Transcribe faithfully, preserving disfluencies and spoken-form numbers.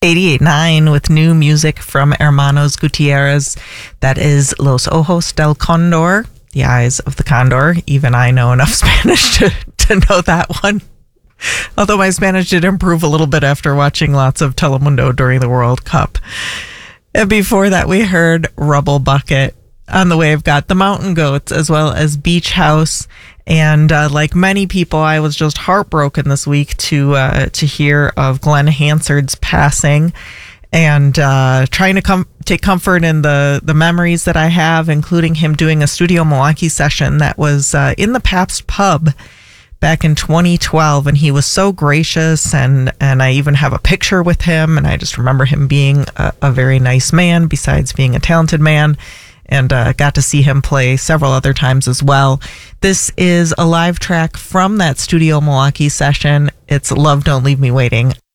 eighty-eight point nine with new music from Hermanos Gutierrez. That is Los Ojos del Condor, the eyes of the condor. Even I know enough Spanish to, to know that one. Although my Spanish did improve a little bit after watching lots of Telemundo during the World Cup. And before that, we heard Rubble Bucket. On the way, I've got the Mountain Goats as well as Beach House. And uh, like many people, I was just heartbroken this week to uh, to hear of Glenn Hansard's passing, and uh, trying to com- take comfort in the, the memories that I have, including him doing a Studio Milwaukee session that was uh, in the Pabst Pub back in twenty twelve, and he was so gracious, and, and I even have a picture with him, and I just remember him being a, a very nice man, besides being a talented man. And uh, got to see him play several other times as well. This is a live track from that Studio Milwaukee session. It's Love Don't Leave Me Waiting.